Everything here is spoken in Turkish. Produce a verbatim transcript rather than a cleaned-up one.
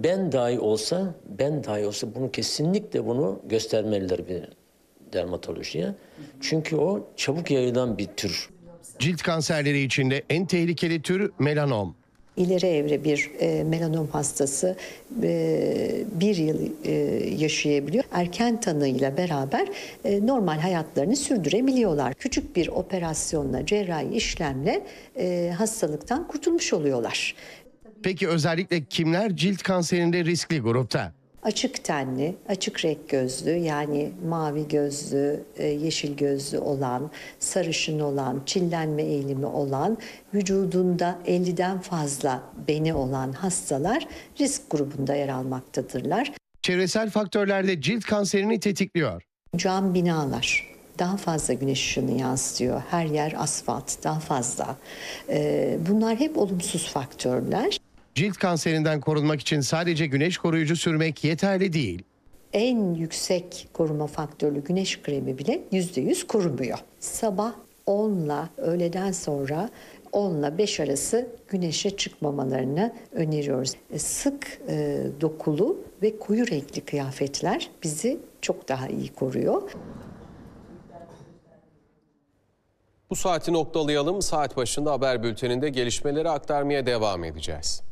ben dahi olsa, ben dahi olsa bunu kesinlikle bunu göstermeliler bir dermatolojiye. Çünkü o çabuk yayılan bir tür. Cilt kanserleri içinde en tehlikeli tür melanom. İleri evre bir e, melanom hastası e, bir yıl e, yaşayabiliyor. Erken tanıyla beraber e, normal hayatlarını sürdürebiliyorlar. Küçük bir operasyonla, cerrahi işlemle e, hastalıktan kurtulmuş oluyorlar. Peki özellikle kimler cilt kanserinde riskli grupta? Açık tenli, açık renk gözlü, yani mavi gözlü, e, yeşil gözlü olan, sarışın olan, çillenme eğilimi olan, vücudunda elliden fazla beni olan hastalar risk grubunda yer almaktadırlar. Çevresel faktörler de cilt kanserini tetikliyor. Cam binalar daha fazla güneş ışığını yansıtıyor. Her yer asfalt, daha fazla. E, bunlar hep olumsuz faktörler. Cilt kanserinden korunmak için sadece güneş koruyucu sürmek yeterli değil. En yüksek koruma faktörlü güneş kremi bile yüzde yüz korumuyor. Sabah on ile öğleden sonra on ile beş arası güneşe çıkmamalarını öneriyoruz. Sık e, dokulu ve koyu renkli kıyafetler bizi çok daha iyi koruyor. Bu saati noktalayalım. Saat başında haber bülteninde gelişmeleri aktarmaya devam edeceğiz.